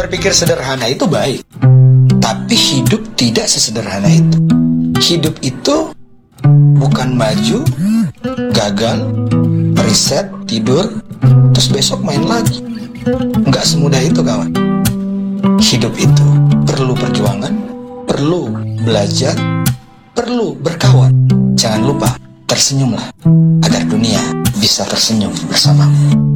Berpikir sederhana itu baik, tapi hidup tidak sesederhana itu. Hidup itu bukan maju, gagal, riset, tidur, terus besok main lagi. Nggak semudah itu, kawan. Hidup itu perlu perjuangan, perlu belajar, perlu berkawan. Jangan lupa tersenyumlah agar dunia bisa tersenyum bersamamu.